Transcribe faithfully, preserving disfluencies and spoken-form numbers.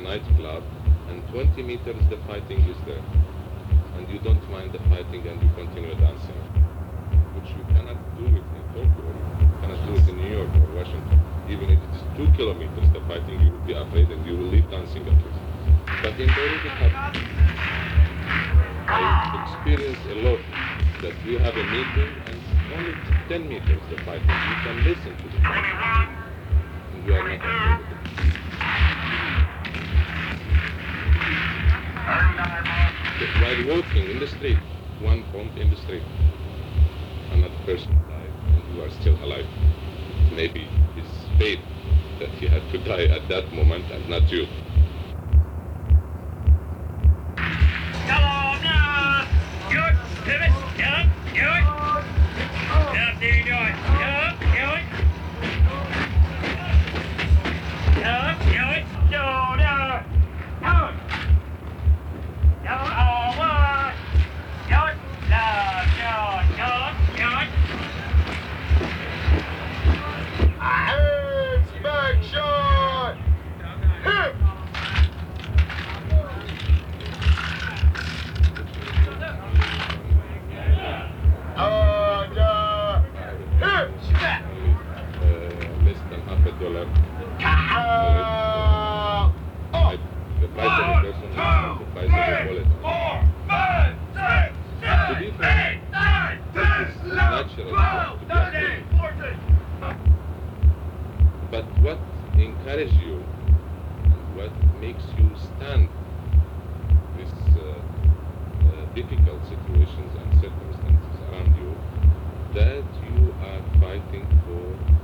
nightclub, and twenty meters the fighting is there. And you don't mind the fighting and you continue dancing, which you cannot do it in Tokyo, you cannot do it in New York or Washington. Even if it is two kilometers the fighting, you will be afraid and you will leave dancing at least. But in Beirut it happens. I experience a lot that we have a meeting and only ten meters the fighting, you can listen to the fighting. And you are not afraid of it. While walking in the street, one bomb in the street, another person died and you are still alive. Maybe it's fate that he had to die at that moment and not you. Come on now! Do it! Do it! Do it! Do it! Up there, do it! Do it! Do it! Do it! Do it! Do it! Do it! Do it! All one! Do it! Love! Do it! Do it! Do it! Inspection! Hip! Order! Hip! Uh, less than half a dollar. Cow! I, the price of a person is not the price of a bullet. To be frank, this is natural to be afraid. But what encourages you, and what makes you stand these uh, uh, difficult situations and circumstances around you, that you